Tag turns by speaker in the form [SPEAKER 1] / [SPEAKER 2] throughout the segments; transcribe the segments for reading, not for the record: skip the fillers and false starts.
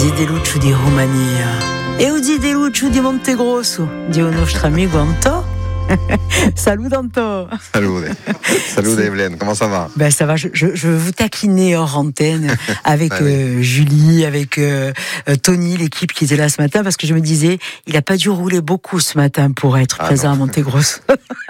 [SPEAKER 1] de luce di Romania e oggi di luce di Montegrosso di un nostro amico Anto. Salut Anto.
[SPEAKER 2] Salut Evelyne, comment ça va?
[SPEAKER 1] Ben ça va, je veux vous taquiner hors antenne avec Julie, avec Tony, l'équipe qui était là ce matin, parce que je me disais, il n'a pas dû rouler beaucoup ce matin pour être présent à Montegrosso.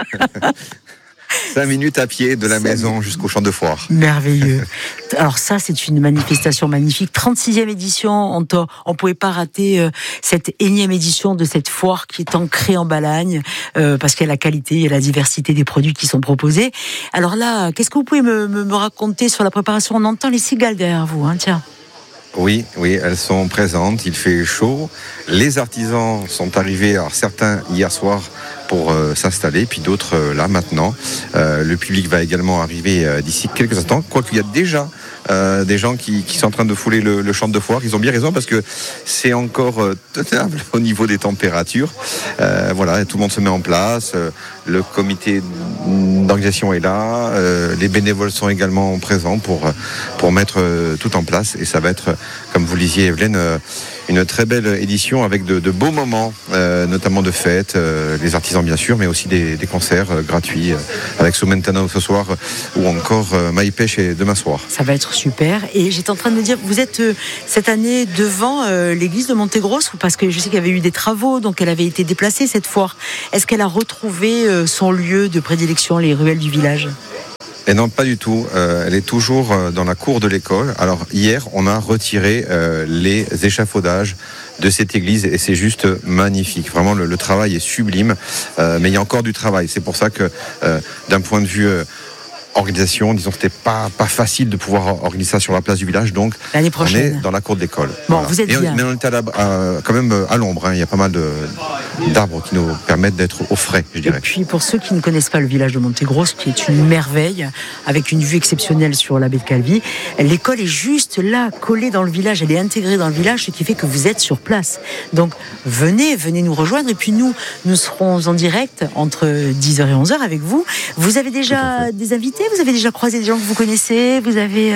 [SPEAKER 2] 5 minutes à pied de la maison jusqu'au champ de foire.
[SPEAKER 1] Merveilleux. Alors ça, c'est une manifestation magnifique. 36e édition, on ne pouvait pas rater cette énième édition de cette foire qui est ancrée en Balagne, parce qu'il y a la qualité et la diversité des produits qui sont proposés. Alors là, qu'est-ce que vous pouvez me raconter sur la préparation? On entend les cigales derrière vous, hein, tiens.
[SPEAKER 2] Oui, elles sont présentes, il fait chaud. Les artisans sont arrivés, alors certains hier soir pour s'installer, puis d'autres là maintenant. Le public va également arriver d'ici quelques instants, quoique il y a déjà des gens qui sont en train de fouler le champ de foire. Ils ont bien raison parce que c'est encore tenable au niveau des températures. Voilà, tout le monde se met en place. Le comité d'organisation est là. Les bénévoles sont également présents pour mettre tout en place. Et ça va être, comme vous le disiez, Evelyne, une très belle édition avec de beaux moments, notamment de fêtes, les artisans bien sûr, mais aussi des concerts gratuits avec Soumentano ce soir ou encore Maïpêche et demain soir.
[SPEAKER 1] Ça va être super. Et j'étais en train de me dire, vous êtes cette année devant l'église de Montegrosso, parce que je sais qu'il y avait eu des travaux, donc elle avait été déplacée cette foire. Est-ce qu'elle a retrouvé son lieu de prédilection, les ruelles du village ?
[SPEAKER 2] Et non, pas du tout. Elle est toujours dans la cour de l'école. Alors hier, on a retiré les échafaudages de cette église et c'est juste magnifique. Vraiment, le travail est sublime, mais il y a encore du travail. C'est pour ça que, d'un point de vue organisation, disons que c'était pas facile de pouvoir organiser ça sur la place du village, donc
[SPEAKER 1] l'année prochaine.
[SPEAKER 2] On est dans la cour de l'école.
[SPEAKER 1] Bon, voilà. Vous êtes bien.
[SPEAKER 2] Mais on est quand même à l'ombre, hein. Il y a pas mal d'arbres qui nous permettent d'être au frais, je dirais.
[SPEAKER 1] Et puis pour ceux qui ne connaissent pas le village de Montegrosso, qui est une merveille, avec une vue exceptionnelle sur la baie de Calvi, l'école est juste là, collée dans le village, elle est intégrée dans le village, ce qui fait que vous êtes sur place. Donc venez nous rejoindre, et puis nous serons en direct entre 10h et 11h avec vous. Vous avez déjà des invités? Vous avez déjà croisé des gens que vous connaissez? Vous avez...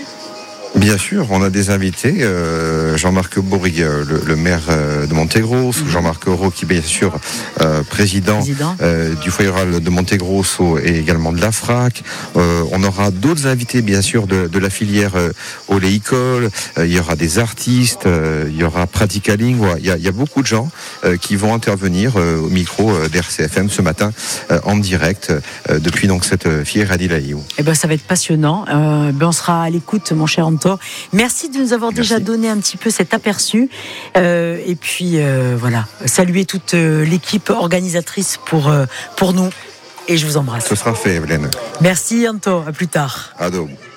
[SPEAKER 2] Bien sûr, on a des invités. Jean-Marc Bourg, le maire de Montegrosso, Jean-Marc Euro, qui est bien sûr président du foyer rural de Montegrosso et également de la FRAC. On aura d'autres invités, bien sûr, de la filière oléicole. Il y aura des artistes, il y aura Praticaling. Il y a beaucoup de gens qui vont intervenir au micro d'RCFM ce matin en direct depuis donc cette filière Adilaïou.
[SPEAKER 1] Eh ben, ça va être passionnant. On sera à l'écoute, mon cher Anto. Merci de nous avoir déjà donné un petit peu cet aperçu. Et puis, voilà, saluer toute l'équipe organisatrice pour nous. Et je vous embrasse.
[SPEAKER 2] Ce sera fait, Evelyne.
[SPEAKER 1] Merci, Anto. À plus tard.
[SPEAKER 2] Ado.